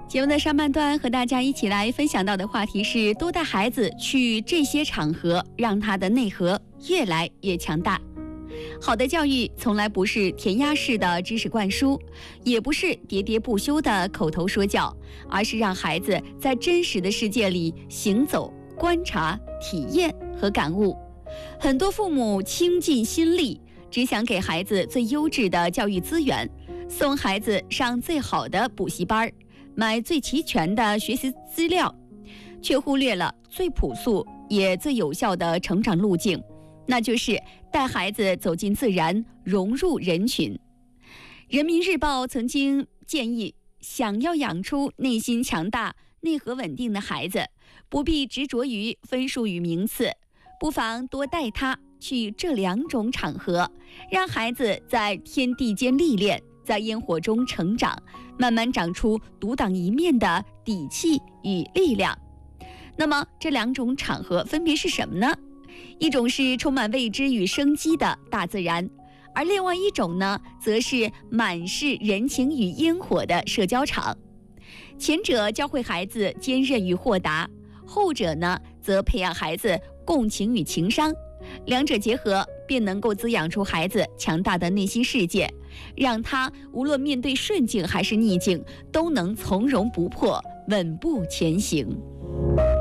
节目的上半段和大家一起来分享到的话题是多带孩子去这些场合，让他的内核越来越强大。好的教育从来不是填鸭式的知识灌输，也不是喋喋不休的口头说教，而是让孩子在真实的世界里行走、观察、体验和感悟。很多父母倾尽心力，只想给孩子最优质的教育资源，送孩子上最好的补习班，买最齐全的学习资料，却忽略了最朴素也最有效的成长路径，那就是带孩子走进自然，融入人群。人民日报曾经建议，想要养出内心强大、内核稳定的孩子，不必执着于分数与名次，不妨多带他去这2种场合，让孩子在天地间历练，在烟火中成长，慢慢长出独当一面的底气与力量。那么这2种场合分别是什么呢？一种是充满未知与生机的大自然，而另外一种呢，则是满是人情与烟火的社交场。前者教会孩子坚韧与豁达，后者呢，则培养孩子共情与情商。2者结合，便能够滋养出孩子强大的内心世界，让他无论面对顺境还是逆境，都能从容不迫，稳步前行。